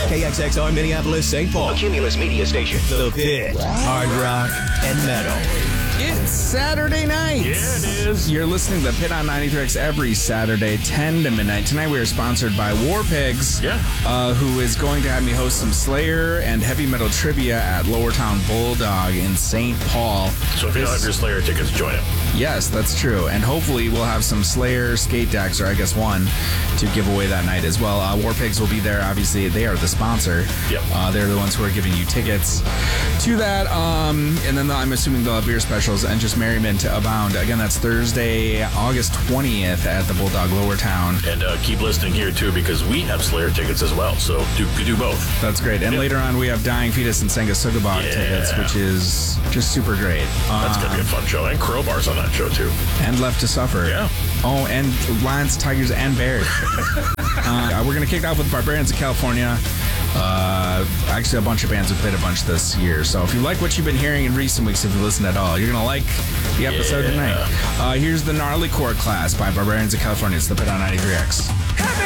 KXXR Minneapolis, St. Paul. A Cumulus Media Station. The Pit. Hard rock and metal. It's Saturday night. Yeah, it is. You're listening to The Pit on 93X every Saturday, 10 to midnight. Tonight we are sponsored by War Pigs, who is going to have me host some Slayer and heavy metal trivia at Lowertown Bulldog in St. Paul. So if you don't have your Slayer tickets, join him. Yes, that's true. And hopefully we'll have some Slayer skate decks, or I guess one, to give away that night as well. War Pigs will be there. Obviously, they are the sponsor. Yep. They're the ones who are giving you tickets to that. And then I'm assuming they'll have beer specials and just merriment abound. Again, that's Thursday, August 20th at the Bulldog Lowertown. And keep listening here, too, because we have Slayer tickets as well. So do both. That's great. And later on, we have Dying Fetus and Sangasugabog tickets, which is just super great. That's going to be a fun show. And Crowbar's on that show, too. And Left to Suffer. Yeah. Oh, and Lions, Tigers, and Bears. We're going to kick off with Barbarians of California. Actually, a bunch of bands have played a bunch this year. So if you like what you've been hearing in recent weeks, if you listened at all, you're going to like the episode tonight. Here's the Gnarly Core Class by Barbarians of California. It's the Pit on 93X.